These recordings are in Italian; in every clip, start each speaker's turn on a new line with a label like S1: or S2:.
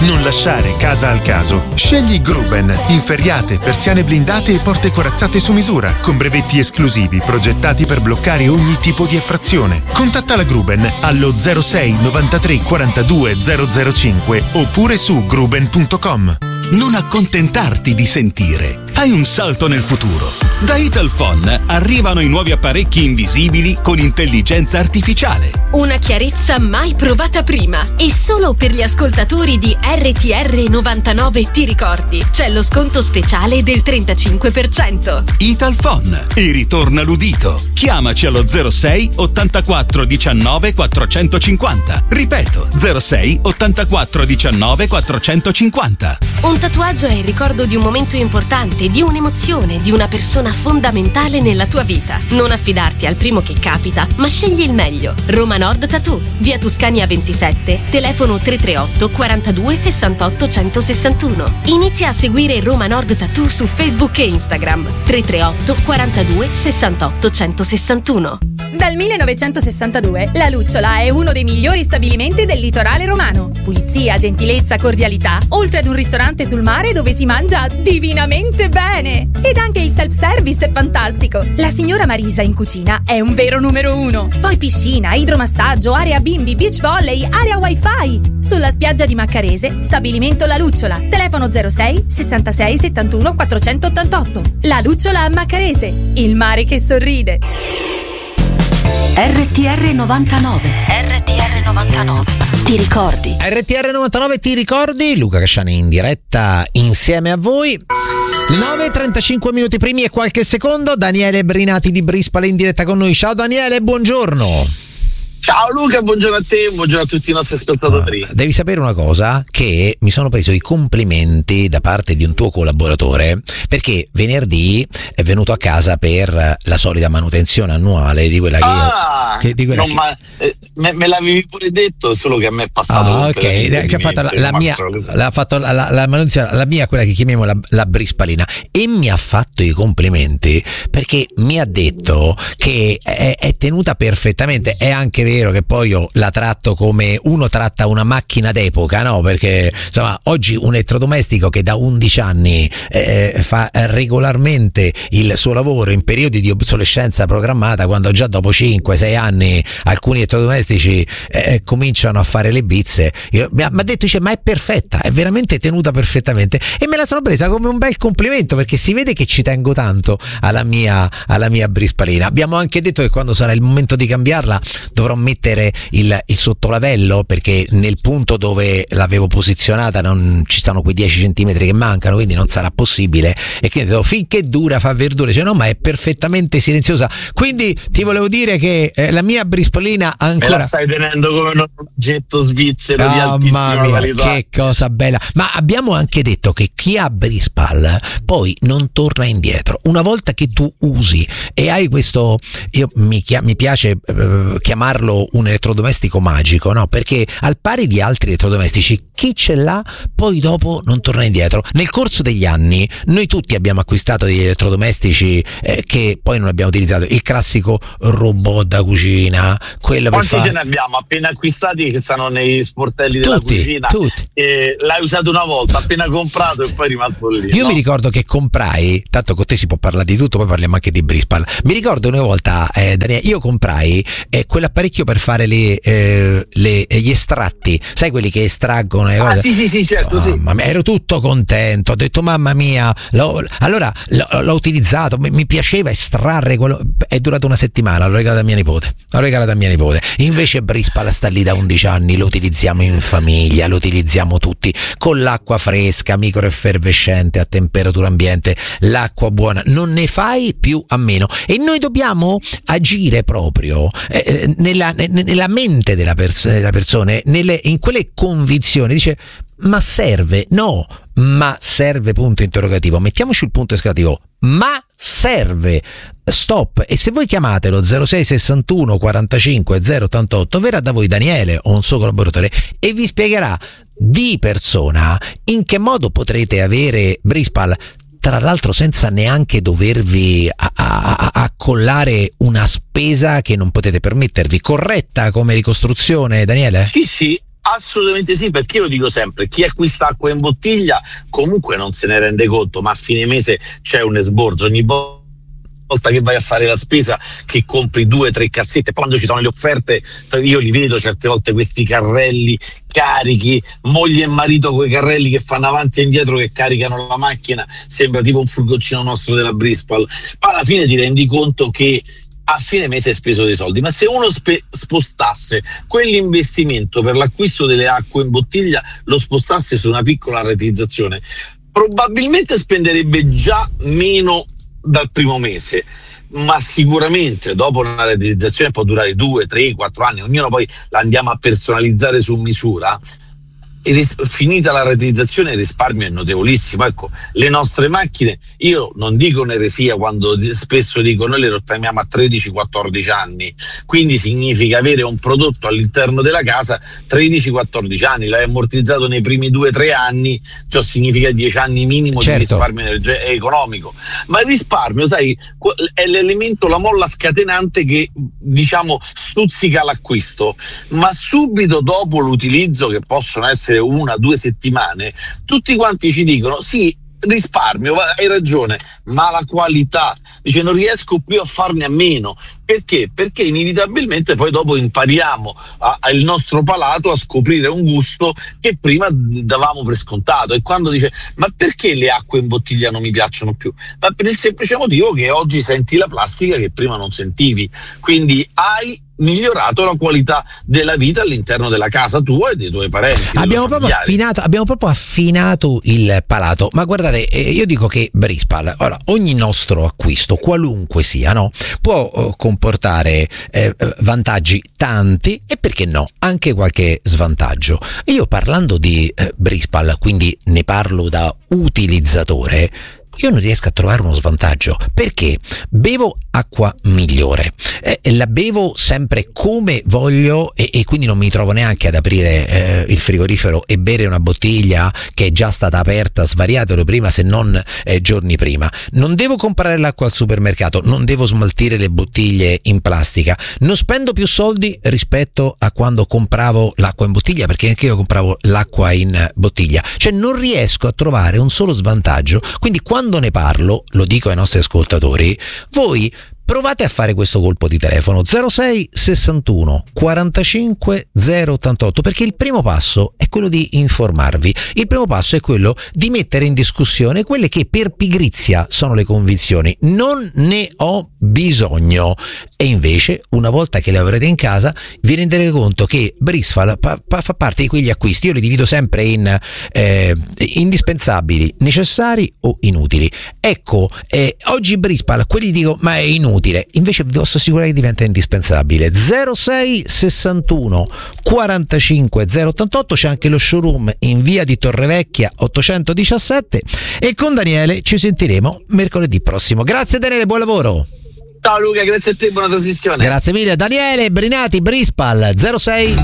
S1: Non lasciare casa al caso. Scegli Gruben. Inferriate, persiane blindate e porte corazzate su misura, con brevetti esclusivi progettati per bloccare ogni tipo di effrazione. Contatta la Gruben allo 06 93 42 005 oppure su gruben.com.
S2: Non accontentarti di sentire. Fai un salto nel futuro. Da Italphone arrivano i nuovi apparecchi invisibili con intelligenza artificiale.
S3: Una chiarezza mai provata prima. E solo per gli ascoltatori di RTR 99 ti ricordi. C'è lo sconto speciale del 35%.
S2: Italphone. E ritorna l'udito. Chiamaci allo 06 84 19 450. Ripeto, 06 84 19 450.
S3: Un tatuaggio è il ricordo di un momento importante, di un'emozione, di una persona fondamentale nella tua vita. Non affidarti al primo che capita, ma scegli il meglio. Roma Nord Tattoo, via Tuscania 27, telefono 338 42 68 161. Inizia a seguire Roma Nord Tattoo su Facebook e Instagram. 338 42 68 161.
S4: Dal 1962 La Lucciola è uno dei migliori stabilimenti del litorale romano. Pulizia, gentilezza, cordialità, oltre ad un ristorante sul mare dove si mangia divinamente bene. Ed anche il self-service è fantastico. La signora Marisa in cucina è un vero numero uno. Poi piscina, idromassaggio, area bimbi, beach volley, area wifi. Sulla spiaggia di Maccarese, stabilimento La Lucciola. Telefono 06 66 71 488. La Lucciola a Maccarese. Il mare che sorride.
S5: RTR 99. RTR 99. Ti ricordi?
S6: RTR 99 ti ricordi? Luca Casciani in diretta insieme a voi. Le 9:35 minuti primi e qualche secondo. Daniele Brinati di Brispale in diretta con noi. Ciao Daniele, buongiorno.
S7: Ciao Luca, buongiorno a te, buongiorno a tutti i nostri ascoltatori.
S6: Devi sapere una cosa, che mi sono preso i complimenti da parte di un tuo collaboratore, perché venerdì è venuto a casa per la solita manutenzione annuale di quella
S7: me l'avevi pure detto, solo che a me è passato.
S6: Ok, che ha fatto la manutenzione, la mia, quella che chiamiamo la Brispalina, e mi ha fatto i complimenti perché mi ha detto che è tenuta perfettamente. È anche vero che poi io la tratto come uno tratta una macchina d'epoca, no? Perché insomma oggi un elettrodomestico che da 11 anni fa regolarmente il suo lavoro in periodi di obsolescenza programmata, quando già dopo 5-6 anni alcuni elettrodomestici cominciano a fare le bizze, mi ha detto, dice, ma è perfetta, è veramente tenuta perfettamente, e me la sono presa come un bel complimento, perché si vede che ci tengo tanto alla mia Brispalina. Abbiamo anche detto che quando sarà il momento di cambiarla dovrò mettere il sottolavello, perché nel punto dove l'avevo posizionata non ci stanno quei 10 centimetri che mancano, quindi non sarà possibile, e quindi ho detto, finché dura fa verdure, cioè no, ma è perfettamente silenziosa. Quindi ti volevo dire che la mia Brispalina ancora
S7: me la stai tenendo come un oggetto svizzero di altissima qualità.
S6: Che cosa bella. Ma abbiamo anche detto che chi ha Brispal poi non torna indietro. Una volta che tu usi e hai questo, mi piace chiamarlo un elettrodomestico magico, no? Perché al pari di altri elettrodomestici, chi ce l'ha poi dopo non torna indietro. Nel corso degli anni noi tutti abbiamo acquistato degli elettrodomestici che poi non abbiamo utilizzato. Il classico robot da cucina, quello
S7: quanti
S6: per
S7: ce ne abbiamo appena acquistati che stanno nei sportelli della cucina? L'hai usato una volta, appena comprato, e poi è rimasto lì.
S6: Io mi ricordo che comprai, tanto con te si può parlare di tutto, poi parliamo anche di Brispal. Mi ricordo una volta, Daniele, io comprai quell'apparecchio per fare gli estratti, sai, quelli che estraggono le cose.
S7: Sì, certo, sì.
S6: Ma ero tutto contento, ho detto mamma mia, allora l'ho utilizzato, mi piaceva estrarre quello. È durato una settimana, l'ho regalato a mia nipote. Invece Brispal sta lì da 11 anni, lo utilizziamo in famiglia, lo utilizziamo tutti con l'acqua fresca, microeffervescente a temperatura ambiente, l'acqua buona, non ne fai più a meno, e noi dobbiamo agire proprio nella mente della persona, in quelle convinzioni. Dice, ma serve? No, ma serve, punto interrogativo. Mettiamoci il punto esclamativo, ma serve, stop. E se voi chiamatelo 06 61 45 088, verrà da voi Daniele o un suo collaboratore e vi spiegherà di persona in che modo potrete avere Brispal, tra l'altro senza neanche dovervi accollare una spesa che non potete permettervi. Corretta come ricostruzione, Daniele?
S7: Sì, Assolutamente sì, perché io dico sempre, chi acquista acqua in bottiglia comunque non se ne rende conto, ma a fine mese c'è un esborso. Ogni volta che vai a fare la spesa, che compri 2-3 cassette, quando ci sono le offerte io li vedo certe volte, questi carrelli carichi, moglie e marito coi carrelli che fanno avanti e indietro, che caricano la macchina, sembra tipo un furgoncino nostro della Brispal. Ma alla fine ti rendi conto che a fine mese hai speso dei soldi, ma se uno spostasse quell'investimento per l'acquisto delle acque in bottiglia, lo spostasse su una piccola rateizzazione, probabilmente spenderebbe già meno dal primo mese, ma sicuramente dopo una rateizzazione può durare 2, 3, 4 anni, ognuno poi la andiamo a personalizzare su misura. Finita la rateizzazione il risparmio è notevolissimo. Ecco, le nostre macchine, io non dico un'eresia quando spesso dico noi le rottamiamo a 13-14 anni, quindi significa avere un prodotto all'interno della casa 13-14 anni, l'hai ammortizzato nei primi 2-3 anni, ciò significa 10 anni minimo di risparmio economico. Ma il risparmio, sai, è l'elemento, la molla scatenante che diciamo stuzzica l'acquisto, ma subito dopo l'utilizzo, che possono essere 1-2 settimane, tutti quanti ci dicono sì, risparmio, hai ragione, ma la qualità, dice, non riesco più a farne a meno. Perché? Perché inevitabilmente poi dopo impariamo il nostro palato a scoprire un gusto che prima davamo per scontato. E quando dice ma perché le acque in bottiglia non mi piacciono più? Ma per il semplice motivo che oggi senti la plastica che prima non sentivi, quindi hai migliorato la qualità della vita all'interno della casa tua e dei tuoi parenti.
S6: Abbiamo proprio affinato il palato. Ma guardate, io dico che Brispal, ora, ogni nostro acquisto, qualunque sia, no, può comportare vantaggi tanti e perché no, anche qualche svantaggio. Io parlando di Brispal, quindi ne parlo da utilizzatore, io non riesco a trovare uno svantaggio, perché bevo acqua migliore, la bevo sempre come voglio e quindi non mi trovo neanche ad aprire il frigorifero e bere una bottiglia che è già stata aperta svariate ore prima, se non giorni prima. Non devo comprare l'acqua al supermercato, non devo smaltire le bottiglie in plastica, non spendo più soldi rispetto a quando compravo l'acqua in bottiglia, perché anche io compravo l'acqua in bottiglia. Cioè non riesco a trovare un solo svantaggio. Quindi quando ne parlo, lo dico ai nostri ascoltatori, voi provate a fare questo colpo di telefono 06 61 45 088, perché il primo passo è quello di informarvi, il primo passo è quello di mettere in discussione quelle che per pigrizia sono le convinzioni. Non ne ho bisogno, e invece una volta che le avrete in casa vi renderete conto che Brispal fa parte di quegli acquisti. Io li divido sempre in indispensabili, necessari o inutili. Ecco, oggi Brispal, quelli dico ma è inutile, invece vi posso assicurare che diventa indispensabile. 06 61 45 088, c'è anche lo showroom in via di Torrevecchia 817 e con Daniele ci sentiremo mercoledì prossimo. Grazie Daniele, buon lavoro.
S7: Ciao Luca, grazie a te, buona trasmissione.
S6: Grazie mille. Daniele Brinati, Brispal, 06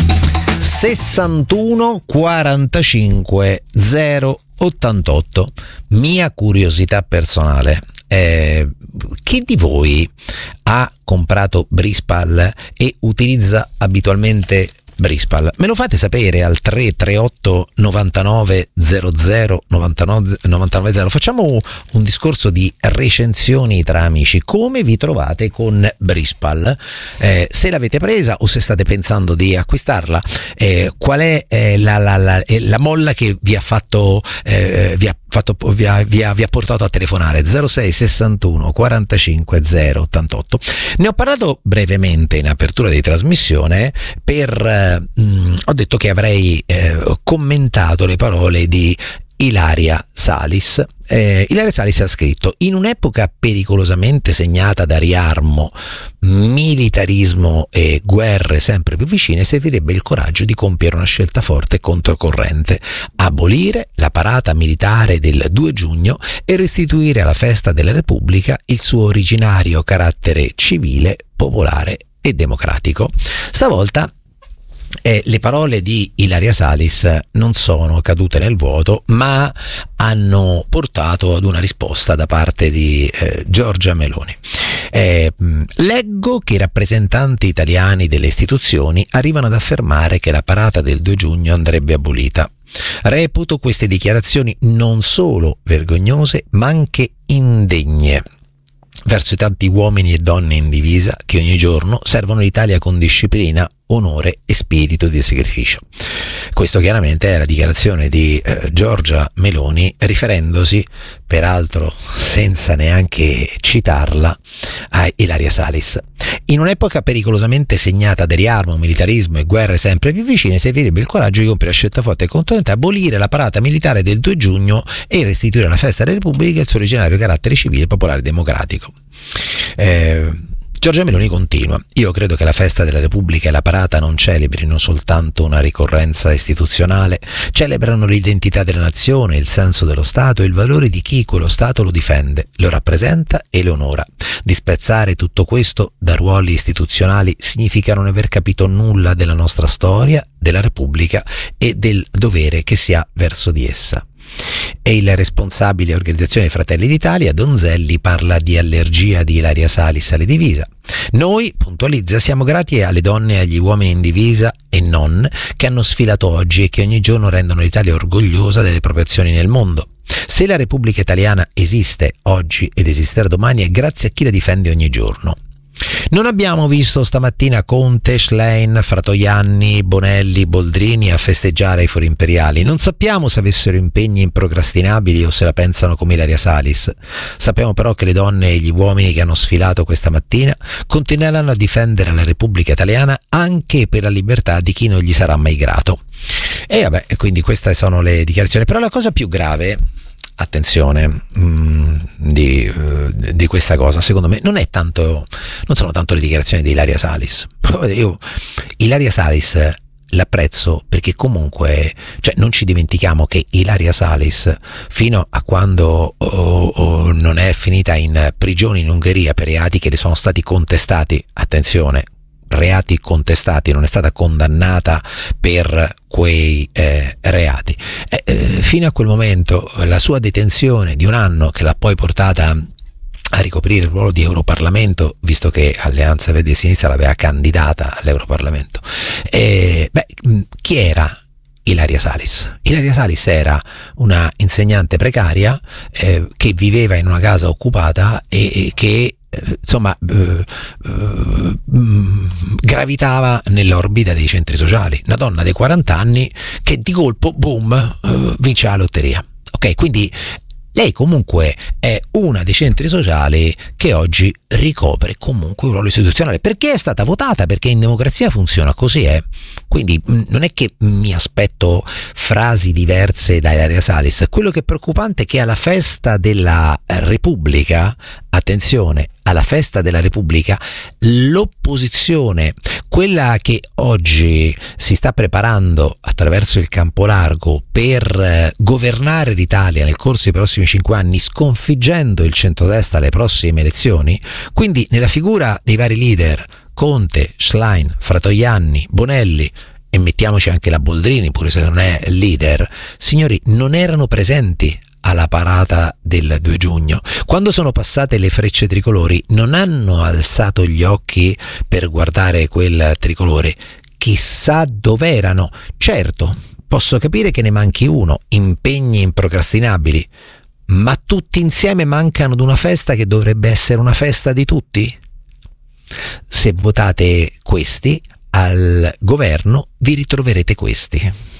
S6: 61 45 088. Mia curiosità personale, chi di voi ha comprato Brispal e utilizza abitualmente Brispal? Me lo fate sapere al 338 99 00 99 0. Facciamo un discorso di recensioni tra amici. Come vi trovate con Brispal? Se l'avete presa o se state pensando di acquistarla, qual è la molla che vi ha fatto vi ha portato a telefonare? 06 61 45 088. Ne ho parlato brevemente in apertura di trasmissione ho detto che avrei commentato le parole di Ilaria Salis. Ilaria Salis ha scritto: in un'epoca pericolosamente segnata da riarmo, militarismo e guerre sempre più vicine, servirebbe il coraggio di compiere una scelta forte e controcorrente: abolire la parata militare del 2 giugno e restituire alla festa della Repubblica il suo originario carattere civile, popolare e democratico. Stavolta le parole di Ilaria Salis non sono cadute nel vuoto, ma hanno portato ad una risposta da parte di Giorgia Meloni. Leggo che i rappresentanti italiani delle istituzioni arrivano ad affermare che la parata del 2 giugno andrebbe abolita. Reputo queste dichiarazioni non solo vergognose, ma anche indegne verso i tanti uomini e donne in divisa che ogni giorno servono l'Italia con disciplina, onore e spirito di sacrificio. Questo chiaramente è la dichiarazione di Giorgia Meloni, riferendosi, peraltro senza neanche citarla, a Ilaria Salis. In un'epoca pericolosamente segnata da riarmo, militarismo e guerre sempre più vicine, servirebbe il coraggio di compiere la scelta forte e contundente, abolire la parata militare del 2 giugno e restituire alla festa della Repubblica il suo originario carattere civile, popolare e democratico. Giorgia Meloni continua: io credo che la festa della Repubblica e la parata non celebrino soltanto una ricorrenza istituzionale, celebrano l'identità della nazione, il senso dello Stato e il valore di chi quello Stato lo difende, lo rappresenta e lo onora. Disprezzare tutto questo da ruoli istituzionali significa non aver capito nulla della nostra storia, della Repubblica e del dovere che si ha verso di essa. E il responsabile organizzazione Fratelli d'Italia, Donzelli, parla di allergia di Ilaria Salis alle divisa. Noi, puntualizza, siamo grati alle donne e agli uomini in divisa e non, che hanno sfilato oggi e che ogni giorno rendono l'Italia orgogliosa delle proprie azioni nel mondo. Se la Repubblica Italiana esiste oggi ed esisterà domani è grazie a chi la difende ogni giorno. Non abbiamo visto stamattina Conte, Schlein, Fratoianni, Bonelli, Boldrini a festeggiare i fori imperiali. Non sappiamo se avessero impegni improcrastinabili o se la pensano come Ilaria Salis. Sappiamo però che le donne e gli uomini che hanno sfilato questa mattina continueranno a difendere la Repubblica Italiana anche per la libertà di chi non gli sarà mai grato. E vabbè, quindi queste sono le dichiarazioni. Però la cosa più grave, attenzione, di questa cosa, secondo me, non sono tanto le dichiarazioni di Ilaria Salis. Io Ilaria Salis l'apprezzo perché comunque, non ci dimentichiamo che Ilaria Salis, fino a quando non è finita in prigione in Ungheria per reati che le sono stati contestati, attenzione, reati contestati, non è stata condannata per quei reati. Fino a quel momento la sua detenzione di 1 anno, che l'ha poi portata a ricoprire il ruolo di Europarlamento, visto che Alleanza Verdi e Sinistra l'aveva candidata all'Europarlamento. Chi era Ilaria Salis? Ilaria Salis era una insegnante precaria che viveva in una casa occupata e che gravitava nell'orbita dei centri sociali. Una donna dei 40 anni che di colpo, boom, vince la lotteria. Ok, quindi lei comunque è una dei centri sociali che oggi ricopre comunque un ruolo istituzionale, perché è stata votata, perché in democrazia funziona così, Quindi non è che mi aspetto frasi diverse da Ilaria Salis. Quello che è preoccupante è che alla festa della Repubblica, attenzione, alla festa della Repubblica, l'opposizione, quella che oggi si sta preparando attraverso il campo largo per governare l'Italia nel corso dei prossimi 5 anni, sconfiggendo il centrodestra alle prossime elezioni, quindi nella figura dei vari leader, Conte, Schlein, Fratoianni, Bonelli, e mettiamoci anche la Boldrini, pure se non è leader, signori, non erano presenti alla parata del 2 giugno. Quando sono passate le frecce tricolori non hanno alzato gli occhi per guardare quel tricolore, chissà dove erano. Certo, posso capire che ne manchi uno, impegni improcrastinabili, ma tutti insieme mancano ad una festa che dovrebbe essere una festa di tutti? Se votate questi al governo vi ritroverete questi.